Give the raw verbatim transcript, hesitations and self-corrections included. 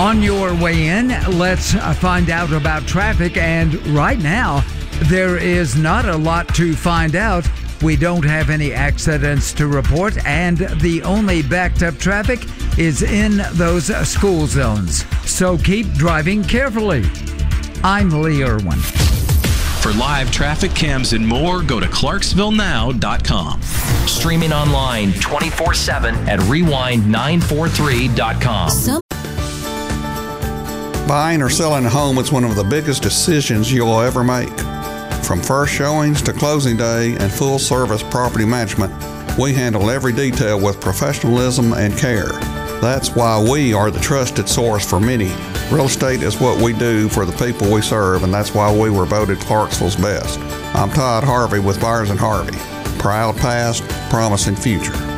On your way in, let's find out about traffic. And right now, there is not a lot to find out. We don't have any accidents to report, and the only backed up traffic is in those school zones. So keep driving carefully. I'm Lee Irwin. For live traffic cams and more, go to clarksville now dot com. Streaming online twenty-four seven at rewind nine four three dot com. Buying or selling a home is one of the biggest decisions you'll ever make. From first showings to closing day and full service property management, we handle every detail with professionalism and care. That's why we are the trusted source for many. Real estate is what we do for the people we serve, and that's why we were voted Clarksville's best. I'm Todd Harvey with Byers and Harvey. Proud past, promising future.